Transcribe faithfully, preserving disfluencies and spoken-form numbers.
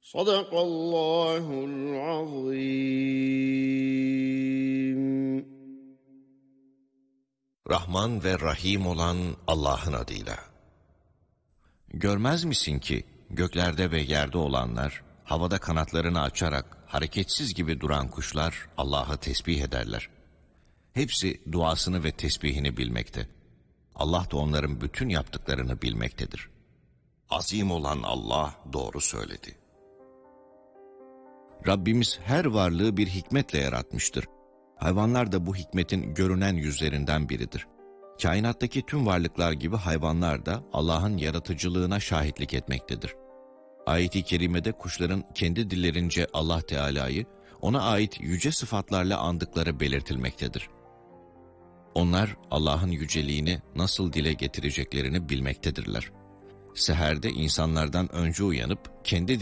Sadakallahul azim. Rahman ve Rahim olan Allah'ın adıyla. Görmez misin ki göklerde ve yerde olanlar, havada kanatlarını açarak hareketsiz gibi duran kuşlar Allah'ı tesbih ederler. Hepsi duasını ve tesbihini bilmekte. Allah da onların bütün yaptıklarını bilmektedir. Azim olan Allah doğru söyledi. Rabbimiz her varlığı bir hikmetle yaratmıştır. Hayvanlar da bu hikmetin görünen yüzlerinden biridir. Kainattaki tüm varlıklar gibi hayvanlar da Allah'ın yaratıcılığına şahitlik etmektedir. Ayet-i kerimede kuşların kendi dillerince Allah Teala'yı ona ait yüce sıfatlarla andıkları belirtilmektedir. Onlar Allah'ın yüceliğini nasıl dile getireceklerini bilmektedirler. Seherde insanlardan önce uyanıp kendi